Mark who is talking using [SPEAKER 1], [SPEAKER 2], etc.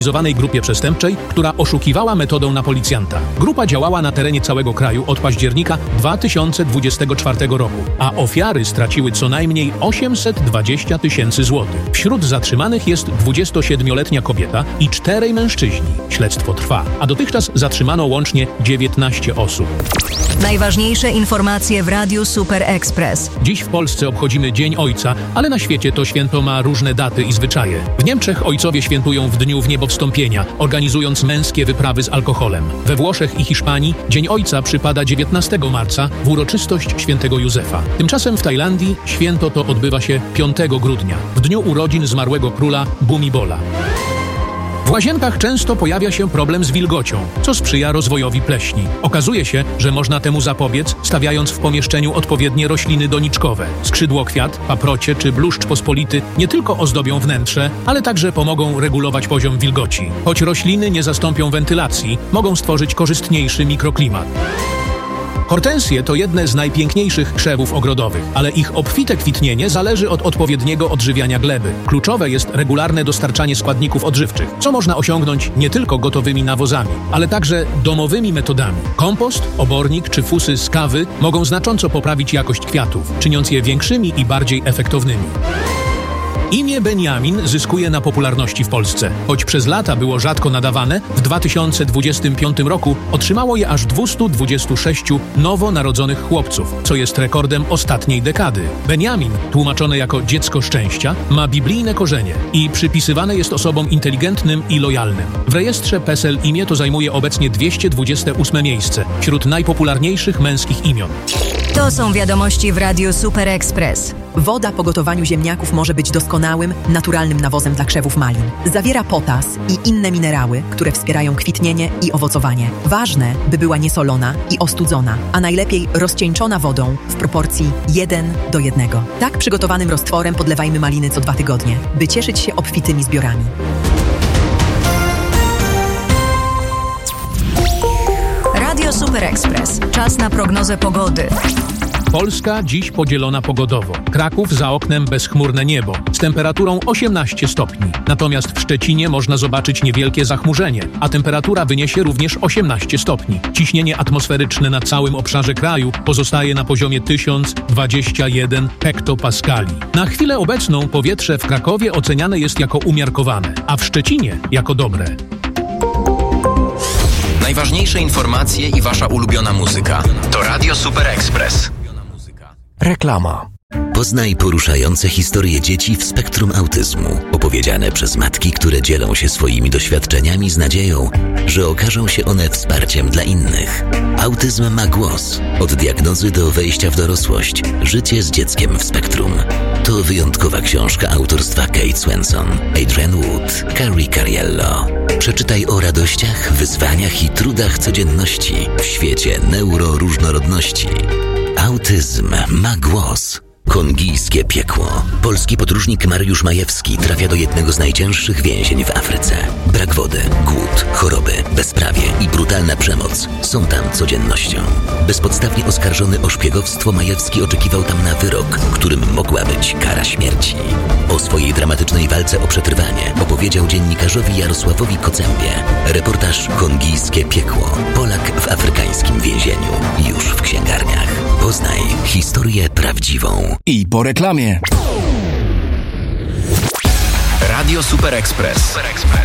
[SPEAKER 1] zorganizowanej grupie przestępczej, która oszukiwała metodą na policjanta. Grupa działała na terenie całego kraju od października 2024 roku, a ofiary straciły co najmniej 820 000 złotych. Wśród zatrzymanych jest 27-letnia kobieta i 4 mężczyźni. Śledztwo trwa, a dotychczas zatrzymano łącznie 19 osób.
[SPEAKER 2] Najważniejsze informacje w Radiu Super Express.
[SPEAKER 1] Dziś w Polsce obchodzimy Dzień Ojca, ale na świecie to święto ma różne daty i zwyczaje. W Niemczech ojcowie świętują w dniu wniebowstąpienia, organizując męskie wyprawy z alkoholem. We Włoszech i Hiszpanii Dzień Ojca przypada 19 marca w uroczystość świętego Józefa. Tymczasem w Tajlandii święto to odbywa się 5 grudnia, w dniu urodzin zmarłego króla Bhumibola. W łazienkach często pojawia się problem z wilgocią, co sprzyja rozwojowi pleśni. Okazuje się, że można temu zapobiec, stawiając w pomieszczeniu odpowiednie rośliny doniczkowe. Skrzydłokwiat, paprocie czy bluszcz pospolity nie tylko ozdobią wnętrze, ale także pomogą regulować poziom wilgoci. Choć rośliny nie zastąpią wentylacji, mogą stworzyć korzystniejszy mikroklimat. Hortensje to jedne z najpiękniejszych krzewów ogrodowych, ale ich obfite kwitnienie zależy od odpowiedniego odżywiania gleby. Kluczowe jest regularne dostarczanie składników odżywczych, co można osiągnąć nie tylko gotowymi nawozami, ale także domowymi metodami. Kompost, obornik czy fusy z kawy mogą znacząco poprawić jakość kwiatów, czyniąc je większymi i bardziej efektownymi. Imię Benjamin zyskuje na popularności w Polsce. Choć przez lata było rzadko nadawane, w 2025 roku otrzymało je aż 226 nowonarodzonych chłopców, co jest rekordem ostatniej dekady. Benjamin, tłumaczone jako dziecko szczęścia, ma biblijne korzenie i przypisywane jest osobom inteligentnym i lojalnym. W rejestrze PESEL imię to zajmuje obecnie 228 miejsce wśród najpopularniejszych męskich imion.
[SPEAKER 2] To są wiadomości w Radiu Super Express.
[SPEAKER 3] Woda po gotowaniu ziemniaków może być doskonałym, naturalnym nawozem dla krzewów malin. Zawiera potas i inne minerały, które wspierają kwitnienie i owocowanie. Ważne, by była niesolona i ostudzona, a najlepiej rozcieńczona wodą w proporcji 1:1. Tak przygotowanym roztworem podlewajmy maliny co 2 tygodnie, by cieszyć się obfitymi zbiorami.
[SPEAKER 2] Radio Super Express. Czas na prognozę pogody.
[SPEAKER 1] Polska dziś podzielona pogodowo. Kraków za oknem bezchmurne niebo z temperaturą 18 stopni. Natomiast w Szczecinie można zobaczyć niewielkie zachmurzenie, a temperatura wyniesie również 18 stopni. Ciśnienie atmosferyczne na całym obszarze kraju pozostaje na poziomie 1021 hektopaskali. Na chwilę obecną powietrze w Krakowie oceniane jest jako umiarkowane, a w Szczecinie jako dobre.
[SPEAKER 4] Najważniejsze informacje i wasza ulubiona muzyka to Radio Super Express.
[SPEAKER 5] Reklama. Poznaj poruszające historie dzieci w spektrum autyzmu, opowiedziane przez matki, które dzielą się swoimi doświadczeniami z nadzieją, że okażą się one wsparciem dla innych. Autyzm ma głos. Od diagnozy do wejścia w dorosłość. Życie z dzieckiem w spektrum. To wyjątkowa książka autorstwa Kate Swenson, Adrienne Wood, Carrie Cariello. Przeczytaj o radościach, wyzwaniach i trudach codzienności w świecie neuroróżnorodności. Autyzm ma głos. Kongijskie piekło. Polski podróżnik Mariusz Majewski trafia do jednego z najcięższych więzień w Afryce. Brak wody, głód, choroby, bezprawie i brutalna przemoc są tam codziennością. Bezpodstawnie oskarżony o szpiegowstwo, Majewski oczekiwał tam na wyrok, którym mogła być kara śmierci. O swojej dramatycznej walce o przetrwanie opowiedział dziennikarzowi Jarosławowi Kocębie. Reportaż Kongijskie piekło. Polak w afrykańskim więzieniu. Już w księgarniach. Poznaj historię prawdziwą.
[SPEAKER 6] I po reklamie.
[SPEAKER 4] Radio Super Express.